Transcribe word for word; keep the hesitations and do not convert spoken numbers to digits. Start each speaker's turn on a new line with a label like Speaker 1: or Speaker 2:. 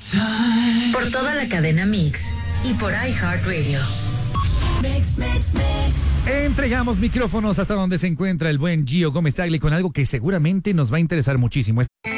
Speaker 1: Por toda la cadena Mix y por iHeartRadio.
Speaker 2: Mix, mix, mix. Entregamos micrófonos hasta donde se encuentra el buen Gio Gómez Tagle con algo que seguramente nos va a interesar muchísimo.